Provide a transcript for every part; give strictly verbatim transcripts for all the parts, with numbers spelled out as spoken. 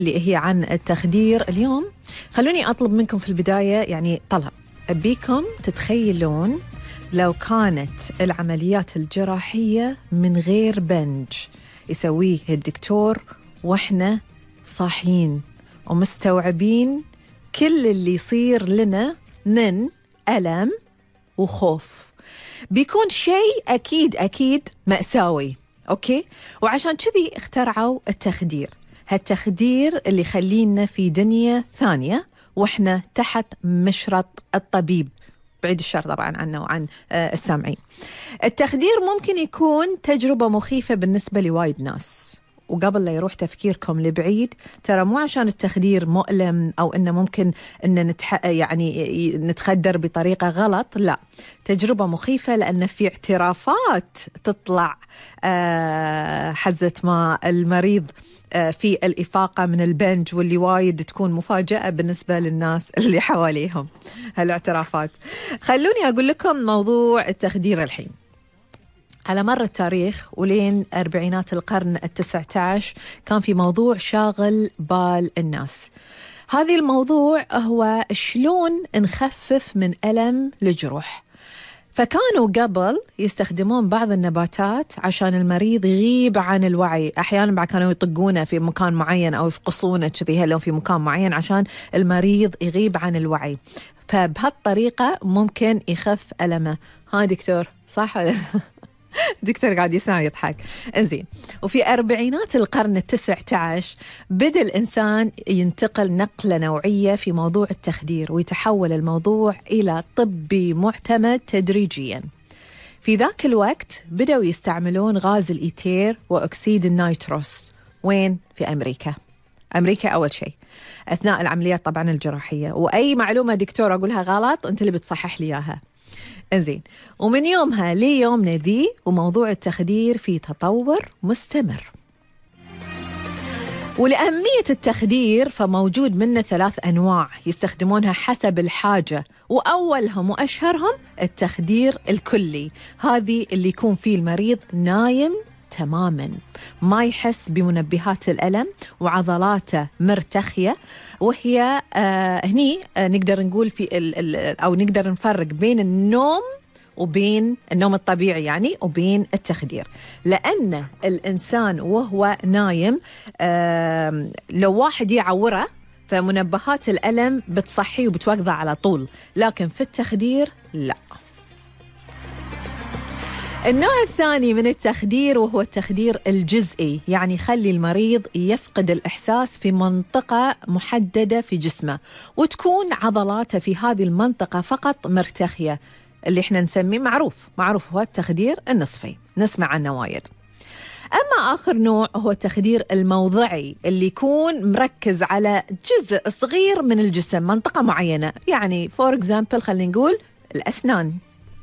اللي هي عن التخدير اليوم. خلوني أطلب منكم في البداية يعني طلب، أبيكم تتخيلون لو كانت العمليات الجراحية من غير بنج يسويه الدكتور وإحنا صاحيين ومستوعبين كل اللي يصير لنا من ألم وخوف، بيكون شيء أكيد أكيد مأساوي. أوكي، وعشان كذي اخترعوا التخدير، هالتخدير اللي يخلينا في دنيا ثانية وإحنا تحت مشرط الطبيب، بعيد الشر طبعا عنه وعن السامعين. التخدير ممكن يكون تجربة مخيفة بالنسبة لوايد ناس، وقبل لا يروح تفكيركم لبعيد، ترى مو عشان التخدير مؤلم أو إنه ممكن إن نتح... يعني نتخدر بطريقة غلط، لا، تجربة مخيفة لأن في اعترافات تطلع آه حزة ما المريض آه في الإفاقة من البنج، واللي وايد تكون مفاجأة بالنسبة للناس اللي حواليهم هالاعترافات. خلوني أقول لكم موضوع التخدير الحين. على مر التاريخ ولين أربعينات القرن التاسع عشر كان في موضوع شاغل بال الناس. هذه الموضوع هو شلون نخفف من ألم الجروح. فكانوا قبل يستخدمون بعض النباتات عشان المريض يغيب عن الوعي، أحيانا بعد كانوا يطقونه في مكان معين أو يفقصونه كذي هلو في مكان معين عشان المريض يغيب عن الوعي، فبهالطريقة ممكن يخف ألمه. ها دكتور صح ولا دكتور قاعد يسمع يضحك. انزين، وفي أربعينات القرن التاسع عشر بدأ الإنسان ينتقل نقلة نوعية في موضوع التخدير، ويتحول الموضوع إلى طبي معتمد تدريجيا. في ذاك الوقت بدأوا يستعملون غاز الإيثير وأكسيد النيتروس. وين؟ في أمريكا. أمريكا أول شيء أثناء العمليات طبعا الجراحية، وأي معلومة دكتور أقولها غلط أنت اللي بتصحح لي إياها. انزين، ومن يومها ليومنا ذي وموضوع التخدير في تطور مستمر. ولأهمية التخدير فموجود منه ثلاث أنواع يستخدمونها حسب الحاجة، وأولهم وأشهرهم التخدير الكلي. هذه اللي يكون فيه المريض نايم تماماً، ما يحس بمنبهات الألم وعضلاته مرتخية، وهي آه هني آه نقدر نقول في ال ال أو نقدر نفرق بين النوم وبين النوم الطبيعي يعني وبين التخدير. لأن الإنسان وهو نايم آه لو واحد يعوره فمنبهات الألم بتصحيه وبتوقظه على طول، لكن في التخدير لا. النوع الثاني من التخدير وهو التخدير الجزئي، يعني يخلي المريض يفقد الإحساس في منطقة محددة في جسمه، وتكون عضلاته في هذه المنطقة فقط مرتخية، اللي احنا نسميه معروف معروف هو التخدير النصفي، نسمع عنه وايد. أما آخر نوع هو التخدير الموضعي، اللي يكون مركز على جزء صغير من الجسم، منطقة معينة، يعني فور إكزامبل خلينا نقول الأسنان.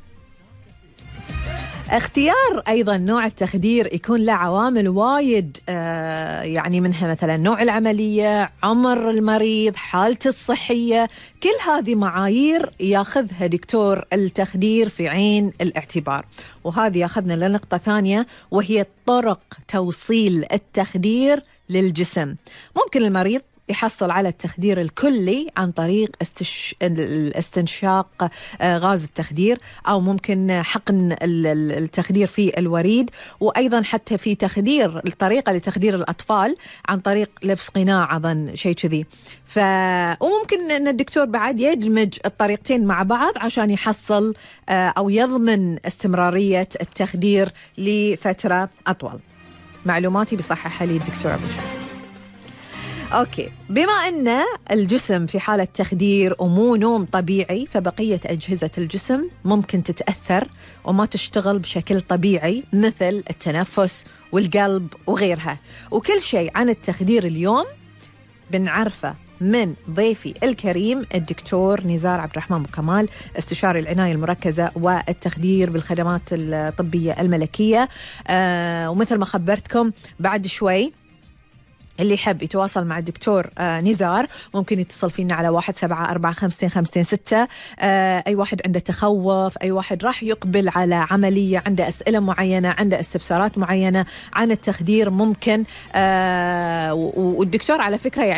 اختيار أيضا نوع التخدير يكون له عوامل وايد آه يعني منها مثلا نوع العملية، عمر المريض، حالته الصحية، كل هذه معايير ياخذها دكتور التخدير في عين الاعتبار. وهذه ياخذنا لنقطة ثانية، وهي طرق توصيل التخدير للجسم. ممكن المريض يحصل على التخدير الكلي عن طريق استش... استنشاق غاز التخدير، أو ممكن حقن التخدير في الوريد، وأيضا حتى في تخدير الطريقة لتخدير الأطفال عن طريق لبس قناع أظن شيء كذي. ف... وممكن أن الدكتور بعد يدمج الطريقتين مع بعض عشان يحصل أو يضمن استمرارية التخدير لفترة أطول. معلوماتي بصححها لي الدكتور أبو شهر. أوكي، بما أن الجسم في حالة تخدير ومو نوم طبيعي، فبقية أجهزة الجسم ممكن تتأثر وما تشتغل بشكل طبيعي، مثل التنفس والقلب وغيرها. وكل شيء عن التخدير اليوم بنعرفه من ضيفي الكريم الدكتور نزار عبد الرحمن بوكمال، استشاري العناية المركزة والتخدير بالخدمات الطبية الملكية. آه ومثل ما خبرتكم بعد شوي اللي يحب يتواصل مع الدكتور آه نزار ممكن يتصل فينا على واحد سبعة أربعة خمسة خمسة ستة. آه أي واحد عنده تخوف، أي واحد راح يقبل على عملية، عنده أسئلة معينة، عنده استفسارات معينة عن التخدير، ممكن. آه والدكتور على فكرة يعني